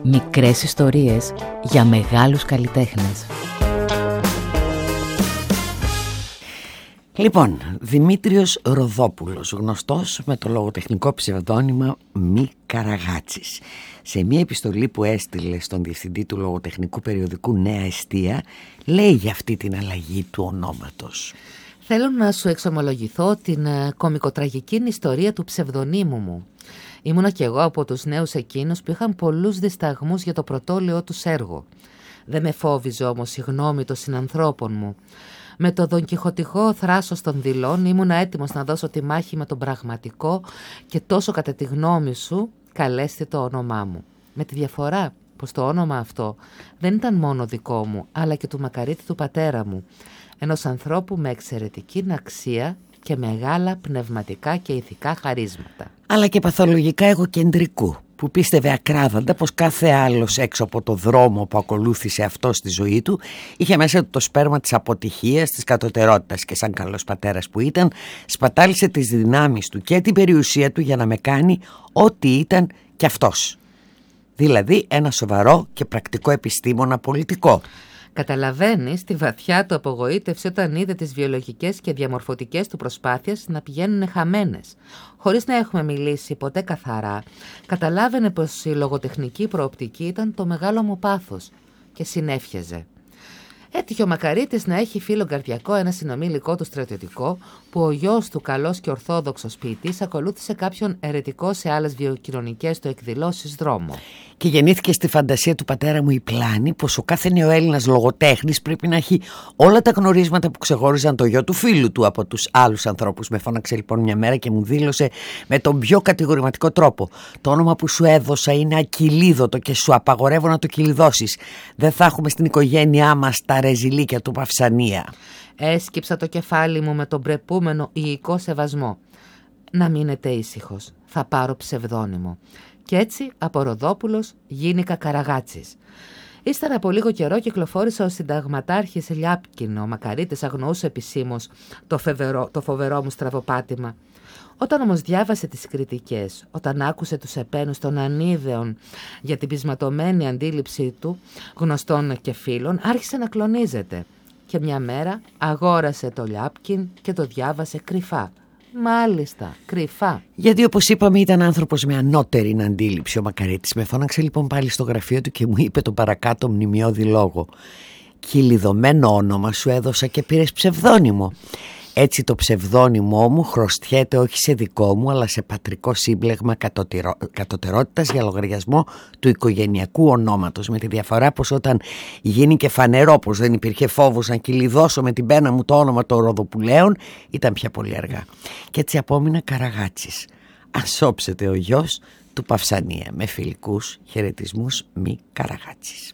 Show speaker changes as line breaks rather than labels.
Μικρές ιστορίες για μεγάλους καλλιτέχνες.
Λοιπόν, Δημήτριος Ροδόπουλος, γνωστός με το λογοτεχνικό ψευδόνυμα Μη Καραγάτσης. Σε μια επιστολή που έστειλε στον διευθυντή του λογοτεχνικού περιοδικού Νέα Εστία, λέει για αυτή την αλλαγή του ονόματος.
Θέλω να σου εξομολογηθώ την κωμικοτραγική ιστορία του ψευδονύμου μου. Ήμουνα κι εγώ από τους νέους εκείνους που είχαν πολλούς δισταγμούς για το πρωτόλαιό τους έργο. Δεν με φόβιζε όμως η γνώμη των συνανθρώπων μου. Με το δονκιχωτικό θράσος των δειλών ήμουνα έτοιμος να δώσω τη μάχη με τον πραγματικό και τόσο κατά τη γνώμη σου καλέστη το όνομά μου. Με τη διαφορά πως το όνομα αυτό δεν ήταν μόνο δικό μου, αλλά και του μακαρίτη του πατέρα μου, ενός ανθρώπου με εξαιρετική αξία και μεγάλα πνευματικά και ηθικά χαρίσματα.
Αλλά και παθολογικά εγωκεντρικού, που πίστευε ακράδαντα πως κάθε άλλος έξω από το δρόμο που ακολούθησε αυτό στη ζωή του είχε μέσα του το σπέρμα της αποτυχίας, της κατωτερότητας, και σαν καλός πατέρας που ήταν σπατάλησε τις δυνάμεις του και την περιουσία του για να με κάνει ό,τι ήταν κι αυτός. Δηλαδή ένα σοβαρό και πρακτικό επιστήμονα πολιτικό.
Καταλαβαίνεις τη βαθιά του απογοήτευση όταν είδε τις βιολογικές και διαμορφωτικές του προσπάθειες να πηγαίνουν χαμένες. Χωρίς να έχουμε μιλήσει ποτέ καθαρά, καταλάβαινε πως η λογοτεχνική προοπτική ήταν το μεγάλο μου πάθος και συνέφιαζε. Έτυχε ο Μακαρίτης να έχει φίλο καρδιακό ένα συνομήλικό του στρατιωτικό, που ο γιος του, καλός και ορθόδοξος ποιητής, ακολούθησε κάποιον αιρετικό σε άλλες βιοκοινωνικές του εκδηλώσεις δρόμο.
Και γεννήθηκε στη φαντασία του πατέρα μου η πλάνη πως ο κάθε νεοέλληνας λογοτέχνης πρέπει να έχει όλα τα γνωρίσματα που ξεχώριζαν το γιο του φίλου του από τους άλλους ανθρώπους. Με φώναξε λοιπόν μια μέρα και μου δήλωσε με τον πιο κατηγορηματικό τρόπο: το όνομα που σου έδωσα είναι ακυλίδωτο και σου απαγορεύω να το κυλιδώσεις. Δεν θα έχουμε στην οικογένειά μας τα ρεζιλίκια του Παυσανία.
Έσκυψα το κεφάλι μου με τον πρεπούμενο ιικό σεβασμό. Να μείνετε ήσυχος, θα πάρω ψευδόνυμο. Και έτσι από Ροδόπουλος γίνηκα Καραγάτσης. Ύστερα από λίγο καιρό κυκλοφόρησα ο συνταγματάρχης Λιάπκιν. Ο Μακαρίτης αγνοούσε επισήμως το φοβερό μου στραβοπάτημα. Όταν όμως διάβασε τις κριτικές, όταν άκουσε τους επένους των ανίδεων για την πεισματωμένη αντίληψή του, γνωστών και φίλων, άρχισε να κλονίζεται. Και μια μέρα αγόρασε το Λιάπκιν και το διάβασε κρυφά. Μάλιστα, κρυφά.
Γιατί όπως είπαμε ήταν άνθρωπος με ανώτερη αντίληψη ο Μακαρίτης. Με φώναξε λοιπόν πάλι στο γραφείο του και μου είπε τον παρακάτω μνημειώδη λόγο: κυλιδωμένο όνομα σου έδωσα και πήρες ψευδόνυμο. Έτσι το ψευδόνυμό μου χρωστιέται όχι σε δικό μου, αλλά σε πατρικό σύμπλεγμα κατωτερότητας για λογαριασμό του οικογενειακού ονόματος, με τη διαφορά πως όταν γίνει και φανερό πως δεν υπήρχε φόβος να κυλιδώσω με την πένα μου το όνομα των Ροδοπουλαίων, ήταν πια πολύ αργά. Και έτσι απόμεινα Καραγάτσης. Ας όψετε ο γιος του Παυσανία. Με φιλικούς χαιρετισμούς, Μη Καραγάτσης.